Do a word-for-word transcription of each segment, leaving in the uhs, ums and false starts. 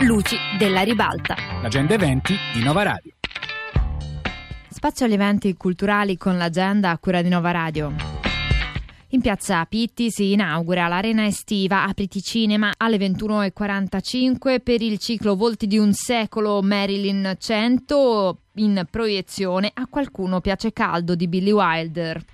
Luci della ribalta. L'agenda eventi di Nova Radio. Spazio agli eventi culturali con l'agenda a cura di Nova Radio. In piazza Pitti si inaugura l'arena estiva Apriti Cinema alle ventuno e quarantacinque per il ciclo Volti di un secolo Marilyn cento, in proiezione A qualcuno piace caldo di Billy Wilder.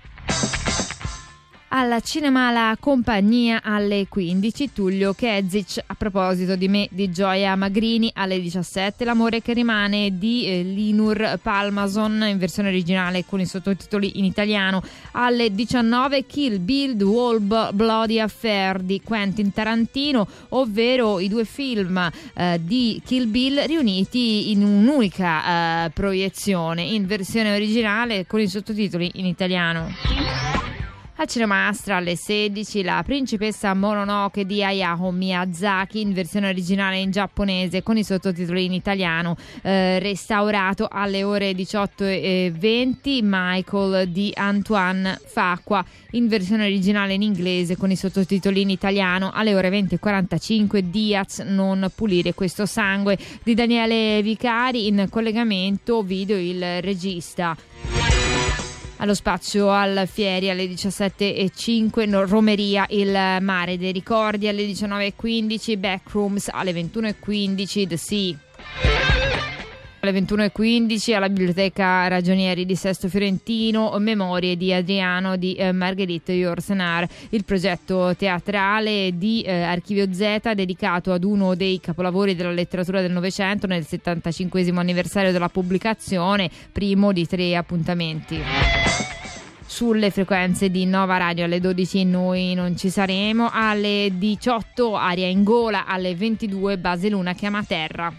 Al cinema La Compagnia alle quindici, Tullio Kezic, A proposito di me di Gioia Magrini. Alle diciassette L'amore che rimane di eh, Linur Palmason in versione originale con i sottotitoli in italiano. Alle diciannove Kill Bill The Whole Bloody Affair di Quentin Tarantino, ovvero i due film eh, di Kill Bill riuniti in un'unica eh, proiezione in versione originale con i sottotitoli in italiano. Al Cinema Astra alle sedici La principessa Mononoke di Hayao Miyazaki in versione originale in giapponese con i sottotitoli in italiano. Eh, restaurato alle ore diciotto e venti Michael di Antoine Fuqua in versione originale in inglese con i sottotitoli in italiano. Alle ore venti e quarantacinque Diaz, non pulire questo sangue di Daniele Vicari, in collegamento video il regista. Allo spazio Alfieri alle diciassette e cinque Romeria il mare dei ricordi. Alle diciannove e quindici Backrooms. Alle ventuno e quindici The Sea. Alle ventuno e quindici alla Biblioteca Ragionieri di Sesto Fiorentino Memorie di Adriano di eh, Marguerite Yourcenar, il progetto teatrale di eh, Archivio Z dedicato ad uno dei capolavori della letteratura del Novecento nel settantacinquesimo anniversario della pubblicazione, primo di tre appuntamenti. Sulle frequenze di Nova Radio alle dodici noi non ci saremo, alle diciotto Aria in gola, alle ventidue Base Luna chiama terra.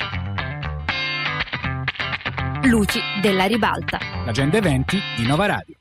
Luci della ribalta. L'agenda eventi di Nova Radio.